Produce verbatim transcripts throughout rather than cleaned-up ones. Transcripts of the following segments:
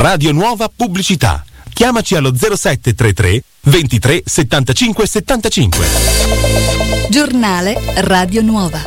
Radio Nuova Pubblicità. Chiamaci allo zero sette tre tre ventitré settantacinque settantacinque. Giornale Radio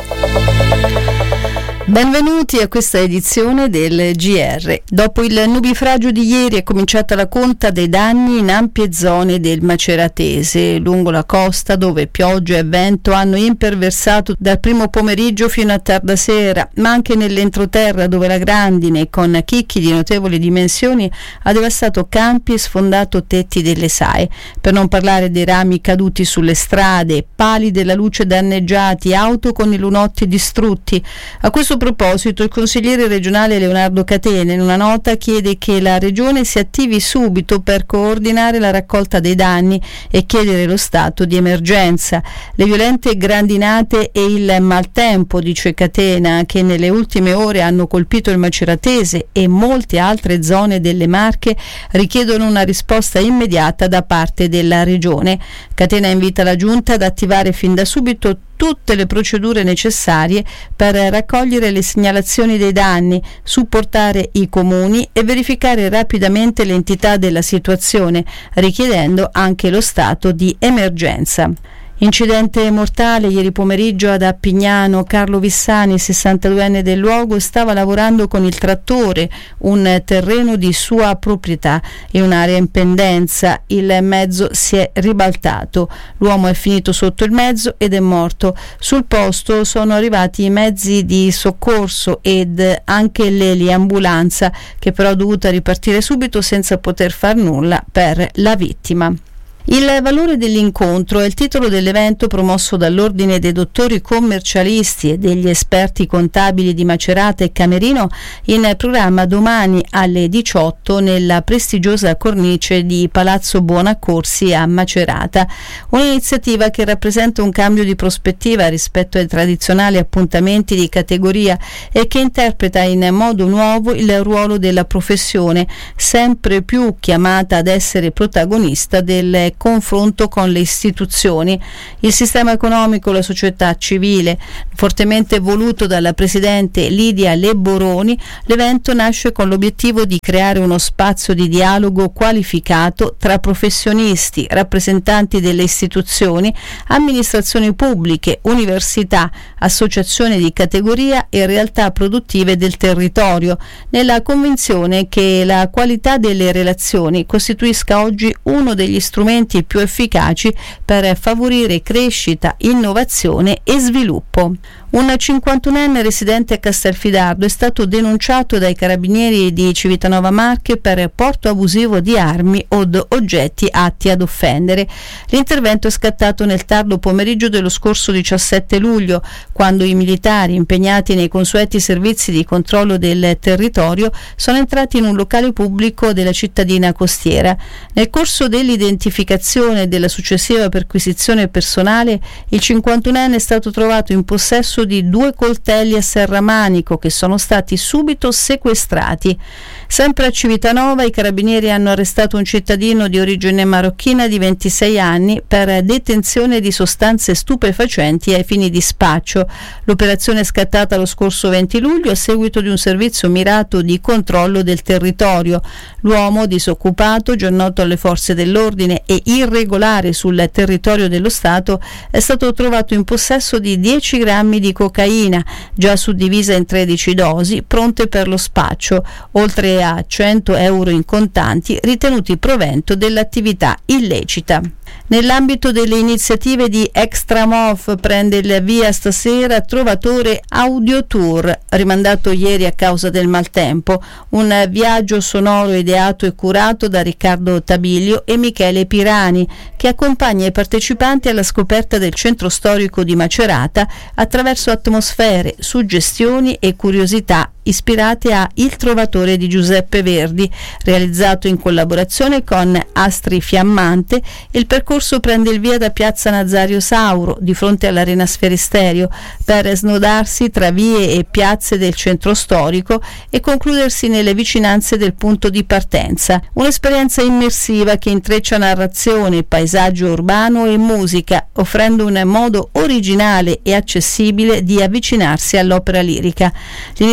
Nuova. Benvenuti a questa edizione del G R. Dopo il nubifragio di ieri è cominciata la conta dei danni in ampie zone del Maceratese, lungo la costa dove pioggia e vento hanno imperversato dal primo pomeriggio fino a tarda sera, ma anche nell'entroterra dove la grandine con chicchi di notevoli dimensioni ha devastato campi e sfondato tetti delle sae. Per non parlare dei rami caduti sulle strade, pali della luce danneggiati, auto con i lunotti distrutti. A questo proposito il consigliere regionale Leonardo Catena in una nota chiede che la regione si attivi subito per coordinare la raccolta dei danni e chiedere lo stato di emergenza. Le violente grandinate e il maltempo, dice Catena, che nelle ultime ore hanno colpito il Maceratese e molte altre zone delle Marche, richiedono una risposta immediata da parte della regione. Catena invita la giunta ad attivare fin da subito tutte le procedure necessarie per raccogliere le segnalazioni dei danni, supportare i comuni e verificare rapidamente l'entità della situazione, richiedendo anche lo stato di emergenza. Incidente mortale ieri pomeriggio ad Appignano. Carlo Vissani, sessantaduenne del luogo, stava lavorando con il trattore, un terreno di sua proprietà, in un'area in pendenza. Il mezzo si è ribaltato. L'uomo è finito sotto il mezzo ed è morto. Sul posto sono arrivati i mezzi di soccorso ed anche l'eliambulanza, che però ha dovuto ripartire subito senza poter far nulla per la vittima. Il valore dell'incontro è il titolo dell'evento promosso dall'Ordine dei Dottori Commercialisti e degli Esperti Contabili di Macerata e Camerino, in programma domani alle diciotto nella prestigiosa cornice di Palazzo Buonaccorsi a Macerata. Un'iniziativa che rappresenta un cambio di prospettiva rispetto ai tradizionali appuntamenti di categoria e che interpreta in modo nuovo il ruolo della professione, sempre più chiamata ad essere protagonista del confronto con le istituzioni. Il sistema economico, la società civile, fortemente voluto dalla presidente Lidia Leboroni, l'evento nasce con l'obiettivo di creare uno spazio di dialogo qualificato tra professionisti, rappresentanti delle istituzioni, amministrazioni pubbliche, università, associazioni di categoria e realtà produttive del territorio, nella convinzione che la qualità delle relazioni costituisca oggi uno degli strumenti più efficaci per favorire crescita, innovazione e sviluppo. Un cinquantunenne residente a Castelfidardo è stato denunciato dai carabinieri di Civitanova Marche per porto abusivo di armi o oggetti atti ad offendere. L'intervento è scattato nel tardo pomeriggio dello scorso diciassette luglio, quando i militari impegnati nei consueti servizi di controllo del territorio sono entrati in un locale pubblico della cittadina costiera. Nel corso dell'identificazione e della successiva perquisizione personale, il cinquantunenne è stato trovato in possesso di due coltelli a serramanico che sono stati subito sequestrati. Sempre a Civitanova i carabinieri hanno arrestato un cittadino di origine marocchina di ventisei anni per detenzione di sostanze stupefacenti ai fini di spaccio. L'operazione è scattata lo scorso venti luglio a seguito di un servizio mirato di controllo del territorio. L'uomo, disoccupato, già noto alle forze dell'ordine e irregolare sul territorio dello Stato, è stato trovato in possesso di dieci grammi di cocaina, già suddivisa in tredici dosi, pronte per lo spaccio, oltre a cento euro in contanti ritenuti provento dell'attività illecita. Nell'ambito delle iniziative di Extramov prende il via stasera Trovatore Audio Tour, rimandato ieri a causa del maltempo, un viaggio sonoro ideato e curato da Riccardo Tabilio e Michele Pirani, che accompagna i partecipanti alla scoperta del centro storico di Macerata attraverso atmosfere, suggestioni e curiosità ispirate a Il Trovatore di Giuseppe Verdi, realizzato in collaborazione con Astri Fiammante. Il percorso prende il via da piazza Nazario Sauro, di fronte all'Arena Sferisterio, per snodarsi tra vie e piazze del centro storico e concludersi nelle vicinanze del punto di partenza. Un'esperienza immersiva che intreccia narrazione, paesaggio urbano e musica, offrendo un modo originale e accessibile di avvicinarsi all'opera lirica. L'iniziativa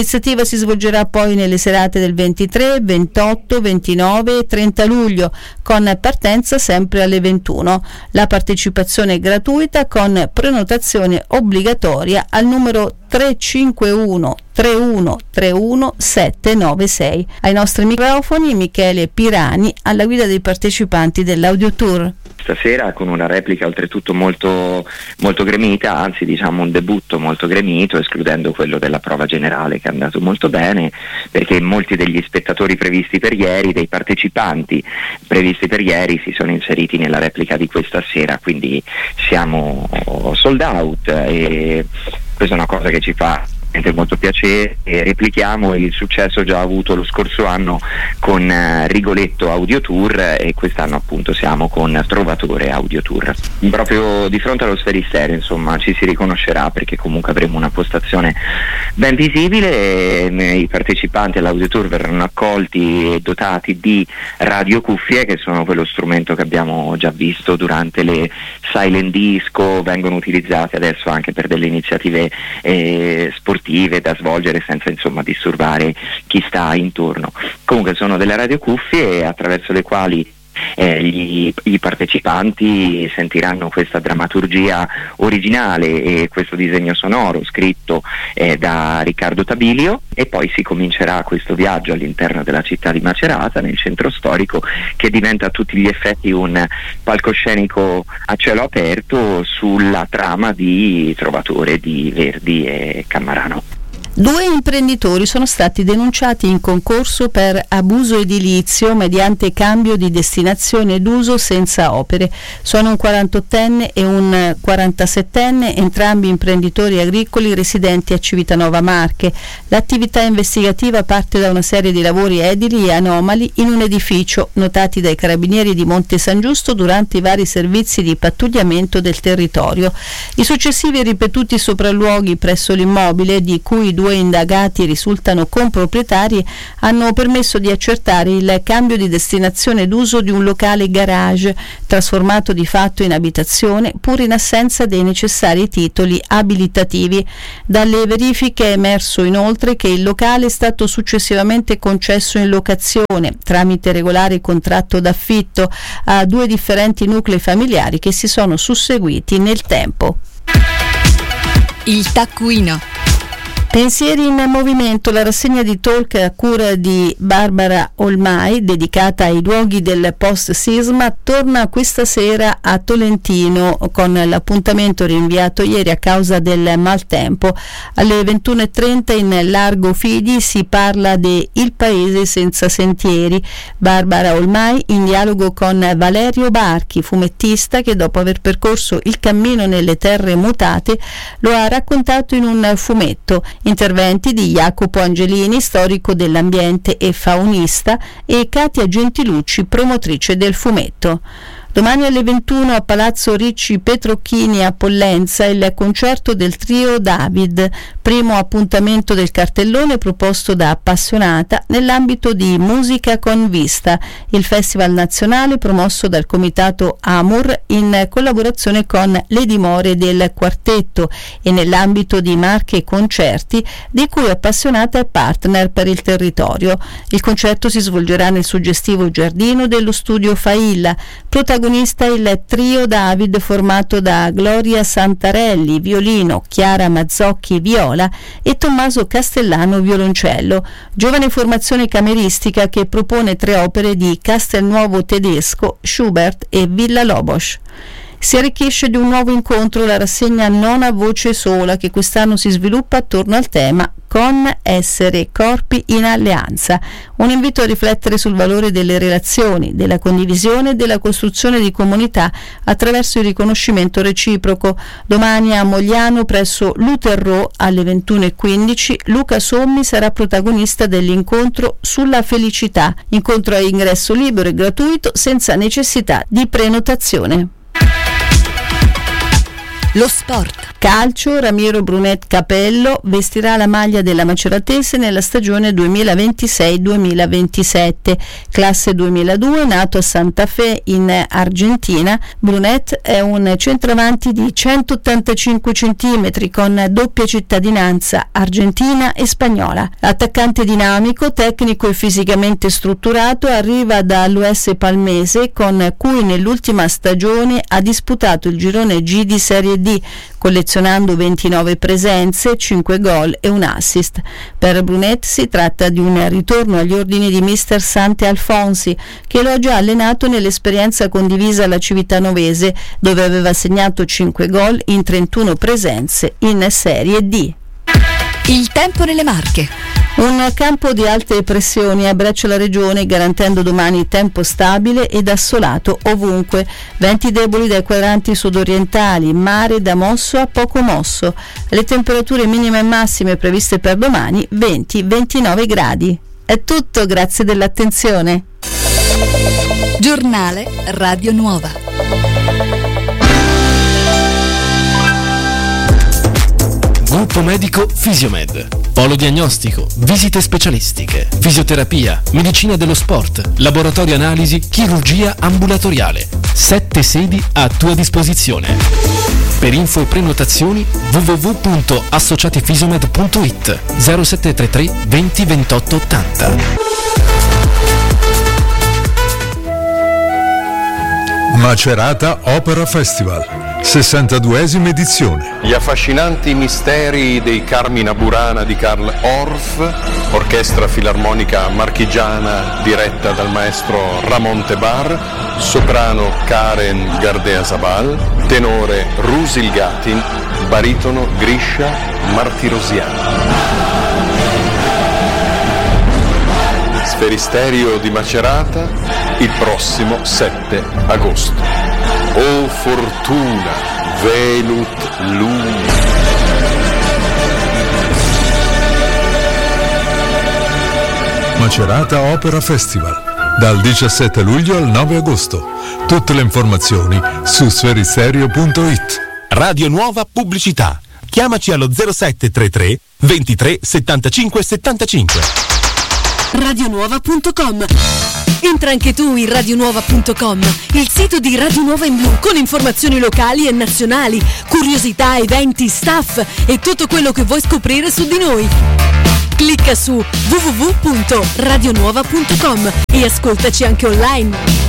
si svolgerà poi nelle serate del ventitré, ventotto, ventinove e trenta luglio, con partenza sempre alle ventuno. La partecipazione è gratuita con prenotazione obbligatoria al numero tre cinque uno tre uno tre uno sette nove sei. Ai nostri microfoni Michele Pirani, alla guida dei partecipanti dell'Audio Tour. Stasera con una replica oltretutto molto, molto gremita, anzi diciamo un debutto molto gremito, escludendo quello della prova generale che è andato molto bene, perché molti degli spettatori previsti per ieri, dei partecipanti previsti per ieri, si sono inseriti nella replica di questa sera, quindi siamo sold out e questa è una cosa che ci fa molto piacere e replichiamo il successo già avuto lo scorso anno con uh, Rigoletto Audio Tour e quest'anno appunto siamo con Trovatore Audio Tour. Proprio di fronte allo Sferisterio insomma ci si riconoscerà, perché comunque avremo una postazione ben visibile e i partecipanti all'Audio Tour verranno accolti e dotati di radiocuffie, che sono quello strumento che abbiamo già visto durante le silent disco, vengono utilizzate adesso anche per delle iniziative eh, sportive da svolgere senza insomma disturbare chi sta intorno. Comunque sono delle radiocuffie attraverso le quali eh, gli, i partecipanti sentiranno questa drammaturgia originale e questo disegno sonoro scritto eh, da Riccardo Tabilio, e poi si comincerà questo viaggio all'interno della città di Macerata, nel centro storico, che diventa a tutti gli effetti un palcoscenico a cielo aperto sulla trama di Trovatore di Verdi e Cammarano. Due imprenditori sono stati denunciati in concorso per abuso edilizio mediante cambio di destinazione d'uso senza opere. Sono un quarantottenne e un quarantasettenne, entrambi imprenditori agricoli residenti a Civitanova Marche. L'attività investigativa parte da una serie di lavori edili e anomali in un edificio notati dai carabinieri di Monte San Giusto durante i vari servizi di pattugliamento del territorio. I successivi e ripetuti sopralluoghi presso l'immobile, di cui due indagati risultano comproprietari, hanno permesso di accertare il cambio di destinazione d'uso di un locale garage trasformato di fatto in abitazione, pur in assenza dei necessari titoli abilitativi. Dalle verifiche è emerso inoltre che il locale è stato successivamente concesso in locazione tramite regolare contratto d'affitto a due differenti nuclei familiari che si sono susseguiti nel tempo. Il taccuino. Pensieri in movimento, la rassegna di talk a cura di Barbara Olmai, dedicata ai luoghi del post-sisma, torna questa sera a Tolentino con l'appuntamento rinviato ieri a causa del maltempo. Alle ventuno e trenta in Largo Fidi si parla de Il Paese senza sentieri. Barbara Olmai in dialogo con Valerio Barchi, fumettista che dopo aver percorso il cammino nelle terre mutate lo ha raccontato in un fumetto. Interventi di Jacopo Angelini, storico dell'ambiente e faunista, e Katia Gentilucci, promotrice del fumetto. Domani alle ventuno a Palazzo Ricci Petrocchini a Pollenza il concerto del trio David, primo appuntamento del cartellone proposto da Appassionata nell'ambito di Musica con Vista, il festival nazionale promosso dal comitato Amur in collaborazione con le dimore del quartetto e nell'ambito di Marche Concerti, di cui Appassionata è partner per il territorio. Il concerto si svolgerà nel suggestivo giardino dello studio Failla. Protagonista il trio David, formato da Gloria Santarelli violino, Chiara Mazzocchi viola e Tommaso Castellano violoncello, giovane formazione cameristica che propone tre opere di Castelnuovo Tedesco, Schubert e Villa-Lobos. Si arricchisce di un nuovo incontro la rassegna Non a voce sola, che quest'anno si sviluppa attorno al tema Con essere corpi in alleanza, un invito a riflettere sul valore delle relazioni, della condivisione e della costruzione di comunità attraverso il riconoscimento reciproco. Domani a Mogliano presso l'Uterro alle ventuno e quindici Luca Sommi sarà protagonista dell'incontro sulla felicità, incontro a ingresso libero e gratuito senza necessità di prenotazione. Lo sport. Calcio, Ramiro Brunet Capello vestirà la maglia della Maceratese nella stagione duemilaventisei duemilaventisette. Classe duemiladue, nato a Santa Fe in Argentina, Brunet è un centravanti di centottantacinque centimetri con doppia cittadinanza argentina e spagnola. Attaccante dinamico, tecnico e fisicamente strutturato, arriva dall'U S Palmese con cui nell'ultima stagione ha disputato il girone G di Serie D, collezionando ventinove presenze, cinque gol e un assist. Per Brunet si tratta di un ritorno agli ordini di mister Sante Alfonsi, che lo ha già allenato nell'esperienza condivisa alla Civitanovese, dove aveva segnato cinque gol in trentuno presenze in Serie D. Il tempo nelle Marche. Un campo di alte pressioni abbraccia la regione, garantendo domani tempo stabile ed assolato ovunque. Venti deboli dai quadranti sudorientali, mare da mosso a poco mosso. Le temperature minime e massime previste per domani venti ventinove gradi. È tutto, grazie dell'attenzione. Giornale Radio Nuova. Gruppo medico Fisiomed. Polo diagnostico, visite specialistiche, fisioterapia, medicina dello sport, laboratorio analisi, chirurgia ambulatoriale. Sette sedi a tua disposizione. Per info e prenotazioni w w w punto associatifisiomed punto it zero sette tre tre venti ventotto ottanta. Macerata Opera Festival, sessantaduesima edizione. Gli affascinanti misteri dei Carmina Burana di Karl Orff, orchestra filarmonica marchigiana diretta dal maestro Ramon Tebar, soprano Karen Gardea-Zabal, tenore Rusil Gatin, baritono Grisha Martirosian. Sferisterio di Macerata il prossimo sette agosto. O fortuna, velut luna. Macerata Opera Festival, dal diciassette luglio al nove agosto. Tutte le informazioni su sferisterio punto it. Radio Nuova Pubblicità. Chiamaci allo zero sette tre tre ventitré settantacinque settantacinque. radionuova punto com. Entra anche tu in radionuova punto com, il sito di Radio Nuova in blu, con informazioni locali e nazionali, curiosità, eventi, staff e tutto quello che vuoi scoprire su di noi. Clicca su w w w punto radionuova punto com e ascoltaci anche online.